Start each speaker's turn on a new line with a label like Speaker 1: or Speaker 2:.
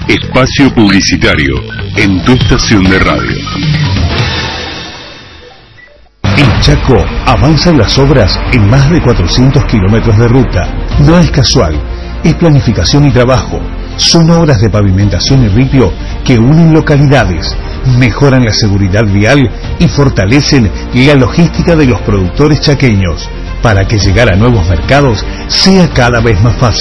Speaker 1: Espacio publicitario en tu estación de radio.
Speaker 2: En Chaco avanzan las obras en más de 400 kilómetros de ruta. No es casual, es planificación y trabajo. Son obras de pavimentación y ripio que unen localidades, mejoran la seguridad vial y fortalecen la logística de los productores chaqueños para que llegar a nuevos mercados sea cada vez más fácil.